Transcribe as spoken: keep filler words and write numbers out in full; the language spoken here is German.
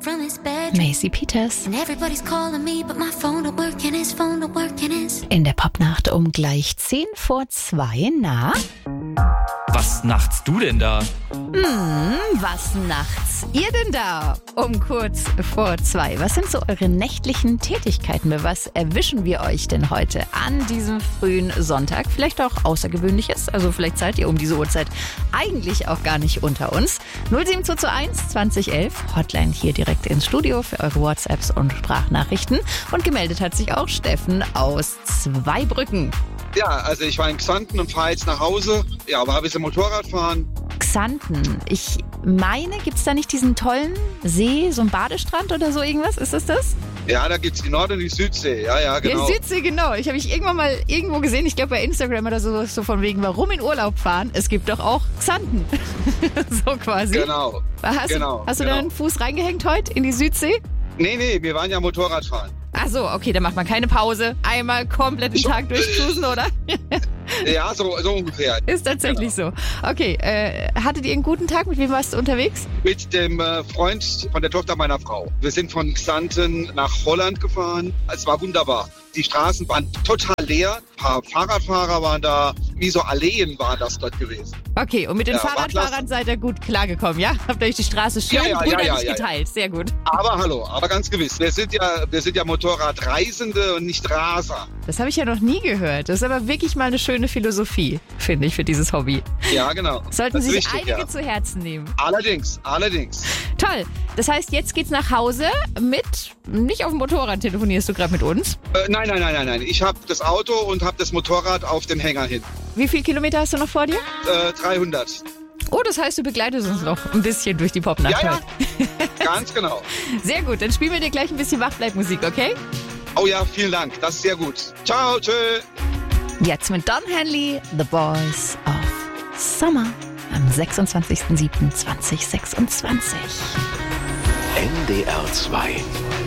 from his bed. Macy Peters. And everybody's calling me, but my phone don't work and his phone don't work and his. In der Popnacht um gleich zehn vor zwei. Na? Was nachts du denn da? Hm, was nachts ihr denn da? Um kurz vor zwei. Was sind so eure nächtlichen Tätigkeiten? Bei was erwischen wir euch denn heute an diesem frühen Sonntag? Vielleicht auch Außergewöhnliches. Also vielleicht seid ihr um diese Uhrzeit eigentlich auch gar nicht unter uns. null sieben zwei zwei eins zwanzig elf. Hotline hier direkt ins Studio für eure WhatsApps und Sprachnachrichten. Und gemeldet hat sich auch Steffen aus Zweibrücken. Ja, also ich war in Xanten und fahre jetzt nach Hause. Ja, war ein bisschen Motorrad fahren. Xanten. Ich meine, gibt es da nicht diesen tollen See, so ein Badestrand oder so irgendwas? Ist das das? Ja, da gibt's die Nord- und die Südsee. Ja, ja, genau. Die Südsee, genau. Ich habe mich irgendwann mal irgendwo gesehen, ich glaube bei Instagram oder so, so von wegen, warum in Urlaub fahren? Es gibt doch auch Xanten. So quasi. Genau. Hast, genau, hast du genau. deinen Fuß reingehängt heute in die Südsee? Nee, nee, wir waren ja Motorrad fahren. Ach so, okay, dann macht man keine Pause. Einmal komplett den Tag durchcruisen, oder? Ja, so, so ungefähr. Ist tatsächlich so. Okay, äh, hattet ihr einen guten Tag? Mit wem warst du unterwegs? Mit dem äh, Freund von der Tochter meiner Frau. Wir sind von Xanten nach Holland gefahren. Es war wunderbar. Die Straßen waren total leer. Ein paar Fahrradfahrer waren da. Wie so Alleen war das dort gewesen. Okay, und mit den Ja, war Fahrradfahrern klasse. seid ihr gut klargekommen, ja? Habt ihr euch die Straße schön Ja, ja, ja, brüderlich ja, ja, ja. geteilt? Sehr gut. Aber hallo, aber ganz gewiss. Wir sind ja, wir sind ja Motorradreisende und nicht Raser. Das habe ich ja noch nie gehört. Das ist aber wirklich mal eine schöne Philosophie, finde ich, für dieses Hobby. Ja, genau. Sollten Das ist sich wichtig, einige ja. zu Herzen nehmen. Allerdings, allerdings. Toll. Das heißt, jetzt geht's nach Hause mit, nicht auf dem Motorrad telefonierst du gerade mit uns. Äh, nein, nein, nein, nein, nein. Ich habe das Auto und habe das Motorrad auf dem Hänger hin. Wie viele Kilometer hast du noch vor dir? Äh, dreihundert. Oh, das heißt, du begleitest uns noch ein bisschen durch die Popnacht Ja, ja. heute. Ganz genau. Sehr gut, dann spielen wir dir gleich ein bisschen Wachbleibmusik, okay? Oh ja, vielen Dank. Das ist sehr gut. Ciao, tschö. Jetzt mit Don Henley, The Boys of Summer, am sechsundzwanzigster siebter zweitausendsechsundzwanzig. N D R zwei